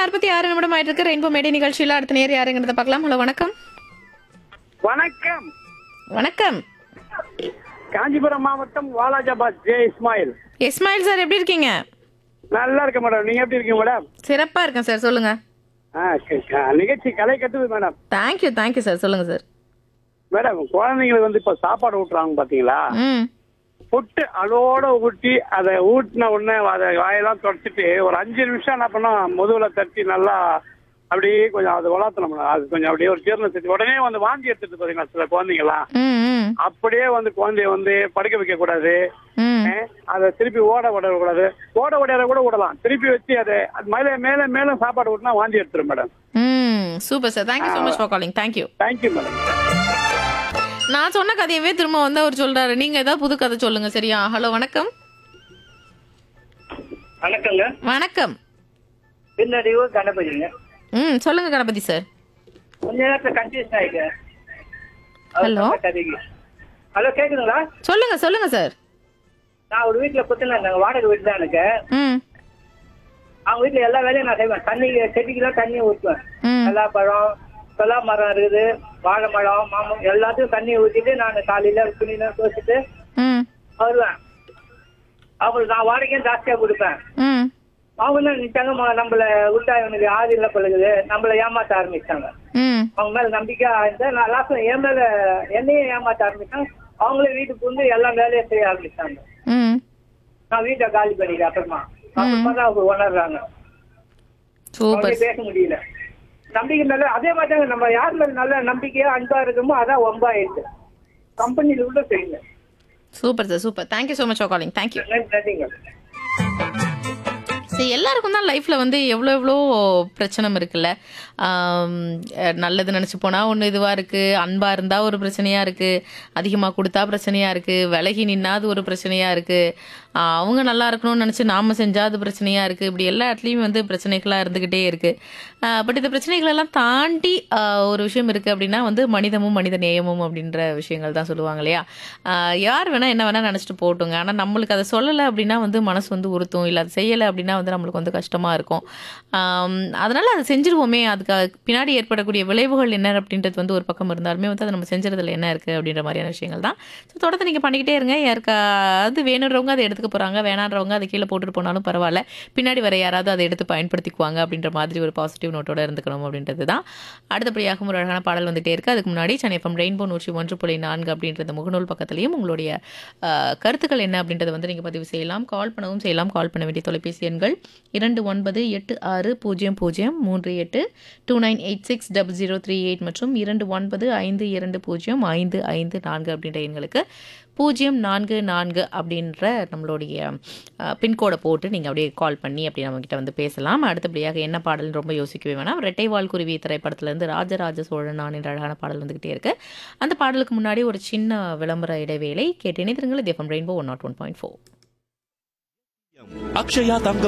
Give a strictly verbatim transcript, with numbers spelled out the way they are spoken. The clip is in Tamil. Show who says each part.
Speaker 1: அறுபத்தி ஆறு நிமிடம் ஆயிட்டு இருக்கு ரெயின்போ மேடை நிகழ்ச்சியில அடுத்த நேர் யாருங்கிறத பார்க்கலாம். ஹலோ வணக்கம்.
Speaker 2: வணக்கம்.
Speaker 1: வணக்கம்.
Speaker 2: காஞ்சிபுரம் மாவட்டம் வாலாஜாபாத் ஜே இஸ்மாயில்.
Speaker 1: இஸ்மாயில் சார் எப்படி இருக்கீங்க?
Speaker 2: நல்லா இருக்கேன் மேடம். நீங்க எப்படி இருக்கீங்க மேடம்?
Speaker 1: சிறப்பா இருக்கேன் சார், சொல்லுங்க.
Speaker 2: ஆ, சரி, ஆ, நிகழ்ச்சி கலை கட்டுது மேடம்.
Speaker 1: தேங்க்யூ தேங்க்யூ சார், சொல்லுங்க சார்.
Speaker 2: மேடம், குழந்தைங்களுக்கு வந்து இப்ப சாப்பாடு ஊட்டுறாங்க பாத்தீங்களா?
Speaker 1: ம்
Speaker 2: புட்டு அதோட ஊட்டி அதை ஊட்டின உடனே அதை வாயெல்லாம் தொடச்சிட்டு ஒரு அஞ்சு நிமிஷம் என்ன பண்ணோம், முதுகுல தட்டி நல்லா அப்படியே கொஞ்சம் அதை வளர்த்தணும். அது கொஞ்சம் அப்படியே ஒரு ஜீரண சக்தி. உடனே வந்து வாந்தி எடுத்துட்டு பாத்தீங்களா சில குழந்தைங்கலாம்,
Speaker 1: ம் ம்
Speaker 2: அப்படியே வந்து குழந்தைய வந்து படுக்க வைக்க கூடாது.
Speaker 1: ம்
Speaker 2: அதை திருப்பி ஓட விடக்கூடாது. ஓட விடையாத கூட விடலாம். திருப்பி வச்சு அதை மேலே மேலே மேலே சாப்பாடு ஊட்டினா வாந்தி எடுத்துரும் மேடம்.
Speaker 1: ம் super sir, thank you so much for calling. Thank you.
Speaker 2: Thank you madam.
Speaker 1: நான் சொன்ன கதையவே திரும்ப வந்து அவர் சொல்றாரு. நீங்க ஏதாவது புது கதை சொல்லுங்க, சரியா? ஹலோ வணக்கம்.
Speaker 3: வணக்கங்க.
Speaker 1: வணக்கம்.
Speaker 3: பின்னடைவு கணபதிங்க.
Speaker 1: ம் சொல்லுங்க கணபதி சார்.
Speaker 3: கொஞ்ச நேரத்துல கன்ஃபியூஷன் ஆயிட்டு.
Speaker 1: ஹலோ
Speaker 3: ஹலோ, கேக்குதுங்களா?
Speaker 1: சொல்லுங்க சொல்லுங்க சார்.
Speaker 3: நான் ஒரு வீட்டுல குத்துனா இருந்தாங்க, வாடகை வீட்டு தான் எனக்கு.
Speaker 1: ம்
Speaker 3: அவங்க வீட்டுல எல்லா வேலையும் நான் செய்வேன். தண்ணி செடிக்கெல்லாம் தண்ணியை ஊற்றுவேன்.
Speaker 1: ம்
Speaker 3: எல்லா பழம், சொலா மரம் இருக்குது, வாழை மரம், மாமரம் எல்லாத்தையும் தண்ணியை ஊற்றிட்டு நான் காலையில துணியெல்லாம் துவச்சிட்டு
Speaker 1: ம்
Speaker 3: வருவேன். அவங்களுக்கு நான் வாடகையும் ஜாஸ்தியா கொடுப்பேன்.
Speaker 1: ம்
Speaker 3: அவங்க தான் நினைச்சாங்க நம்மள விட்டா இவனுக்கு ஆதி இல்லை பழகுது, நம்மள ஏமாத்த ஆரம்பிச்சாங்க.
Speaker 1: ம்
Speaker 3: அவங்க மேல நம்பிக்கை ஆயிருந்தா நான் லாஸ்ட்ல என் மேல என்னையும் ஏமாத்த ஆரம்பிச்சாங்க. அவங்களே வீட்டுக்கு வந்து எல்லா வேலையும் செய்ய ஆரம்பிச்சாங்க.
Speaker 1: ம்
Speaker 3: நான் வீட்டை காலி பண்ணிட்டேன். அப்புறமா அப்புறமா தான் அவங்க உணர்றாங்க.
Speaker 1: சூப்பர்.
Speaker 3: பேச முடியல. நம்பிக்கை நல்ல அதே மாதிரி நம்ம யார் மேல நல்ல நம்பிக்கையா அன்பா இருக்கமோ அதான் ஒம்பா ஆயிடுச்சு. கம்பெனியில கூட செய்யுங்க.
Speaker 1: Super sir, super. Thank you so much for calling. Thank you.
Speaker 3: நன்றிங்க.
Speaker 1: சரி, எல்லாருக்கும் தான் லைஃப்பில் வந்து எவ்வளோ எவ்வளோ பிரச்சனை இருக்குல்ல. ஆம், அஹ், நல்லது நினச்சி போனால் ஒன்று இதுவாக இருக்குது, அன்பாக இருந்தால் ஒரு பிரச்சனையாக இருக்குது, அதிகமாக கொடுத்தா பிரச்சனையாக இருக்குது, விலகி நின்னா அது ஒரு பிரச்சனையாக இருக்குது, அவங்க நல்லா இருக்கணும்னு நினச்சி நாம் செஞ்சால் அது பிரச்சனையாக இருக்குது. இப்படி எல்லா இடத்துலையும் வந்து பிரச்சனைகளாக இருந்துக்கிட்டே இருக்குது. பட் இந்த பிரச்சனைகளெல்லாம் தாண்டி ஆஹ், ஒரு விஷயம் இருக்குது அப்படின்னா வந்து மனிதமும் மனித நேயமும் அப்படின்ற விஷயங்கள் தான் சொல்லுவாங்க இல்லையா. ஆஹ், யார் வேணால் என்ன வேணால் நினச்சிட்டு போட்டுங்க, ஆனால் நம்மளுக்கு அதை சொல்லலை அப்படின்னா வந்து மனசு வந்து உறுத்தும், இல்லை அது செய்யலை அப்படின்னா வந்து நம்மளுக்கு வந்து கஷ்டமாக இருக்கும். அதனால் அதை செஞ்சுருவோமே, அதுக்கு பின்னாடி ஏற்படக்கூடிய விளைவுகள் என்ன அப்படின்றது வந்து ஒரு பக்கம் இருந்தாலுமே வந்து அதை நம்ம செஞ்சுறதுல என்ன இருக்குது அப்படின்ற மாதிரியான விஷயங்கள் தான். ஸோ தொடர்ந்து நீங்கள் பண்ணிக்கிட்டே இருங்க. யாருக்காவது வேணுன்றவங்க அதை எடுத்துக்க போகிறாங்க, வேணான்றவங்க அதை கீழே போட்டுட்டு போனாலும் பரவாயில்ல, பின்னாடி வர யாராவது அதை எடுத்து பயன்படுத்திக்குவாங்க அப்படின்ற மாதிரி ஒரு பாசிட்டிவ் நோட்டோட இருந்துக்கணும் அப்படின்றது தான். அடுத்தபடியாக ஒரு அழகான பாடல் வந்துகிட்டே இருக்குது. அதுக்கு முன்னாடி சென்னை எஃப்எம் ரெயின்போ நூற்றி ஒன்று புள்ளி நான்கு அப்படின்றது முகநூல் பக்கத்துலையும் உங்களுடைய ஆஹ், கருத்துக்கள் என்ன அப்படின்றத வந்து நீங்கள் பதிவு செய்யலாம், கால் பண்ணவும் செய்யலாம். கால் பண்ண வேண்டிய தொலைபேசி எண்கள் இரண்டு ஒன்பது எட்டு ஆறு பூஜ்ஜியம் பூஜ்ஜியம் மூன்று எட்டு two nine eight six double zero three eight மற்றும் இரண்டு ஒன்பது ஐந்து இரண்டு பூஜ்ஜியம் ஐந்து ஐந்து நான்கு அப்படின்ற எண்களுக்கு பூஜ்ஜியம் நான்கு நான்கு அப்படின்ற நம்மளுடைய பின்கோடை போட்டு நீங்கள் அப்படியே கால் பண்ணி அப்படி நம்மக்கிட்ட வந்து பேசலாம். அடுத்தபடியாக என்ன பாடல்னு ரொம்ப யோசிக்கவே வேணாம். ரெட்டைவால் குருவி திரைப்படத்திலேருந்து ராஜராஜ சோழன் நான் என்ற அழகான பாடல் வந்துக்கிட்டே இருக்குது. அந்த பாடலுக்கு முன்னாடி ஒரு சின்ன விளம்பர இடைவேளை கேட்டு இணைந்திருங்கள். இது FM rainbow one not one point four.
Speaker 4: Akshaya Thangam